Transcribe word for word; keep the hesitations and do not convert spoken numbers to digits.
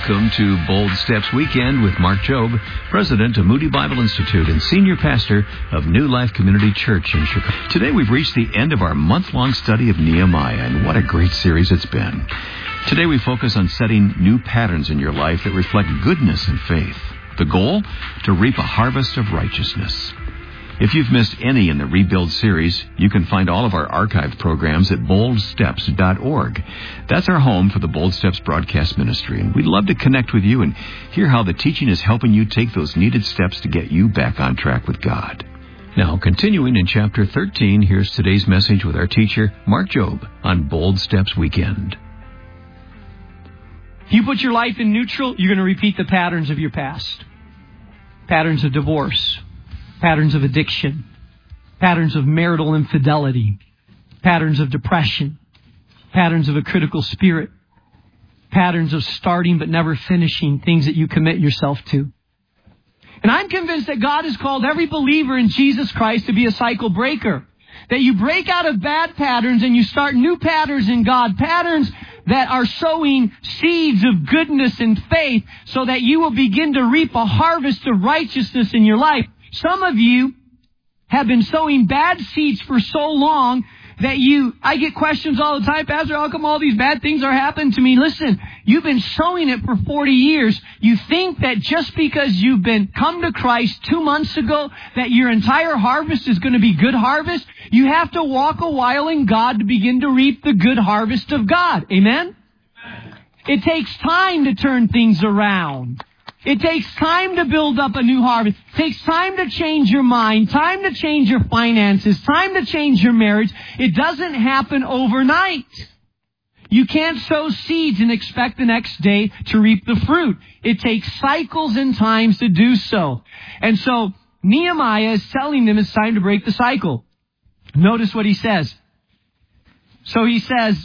Welcome to Bold Steps Weekend with Mark Jobe, President of Moody Bible Institute and Senior Pastor of New Life Community Church in Chicago. Today we've reached the end of our month-long study of Nehemiah, and what a great series it's been. Today we focus on setting new patterns in your life that reflect goodness and faith. The goal? To reap a harvest of righteousness. If you've missed any in the Rebuild series, you can find all of our archived programs at bold steps dot org. That's our home for the Bold Steps broadcast ministry, and we'd love to connect with you and hear how the teaching is helping you take those needed steps to get you back on track with God. Now, continuing in chapter thirteen, here's today's message with our teacher, Mark Jobe, on Bold Steps Weekend. If you put your life in neutral, you're going to repeat the patterns of your past. Patterns of divorce. Patterns of addiction, patterns of marital infidelity, patterns of depression, patterns of a critical spirit, patterns of starting but never finishing things that you commit yourself to. And I'm convinced that God has called every believer in Jesus Christ to be a cycle breaker. That you break out of bad patterns and you start new patterns in God, patterns that are sowing seeds of goodness and faith so that you will begin to reap a harvest of righteousness in your life. Some of you have been sowing bad seeds for so long that you, I get questions all the time, Pastor, how come all these bad things are happening to me? Listen, you've been sowing it for forty years. You think that just because you've been come to Christ two months ago, that your entire harvest is going to be good harvest? You have to walk a while in God to begin to reap the good harvest of God. Amen? It takes time to turn things around. It takes time to build up a new harvest. It takes time to change your mind, time to change your finances, time to change your marriage. It doesn't happen overnight. You can't sow seeds and expect the next day to reap the fruit. It takes cycles and times to do so. And so Nehemiah is telling them it's time to break the cycle. Notice what he says. So he says,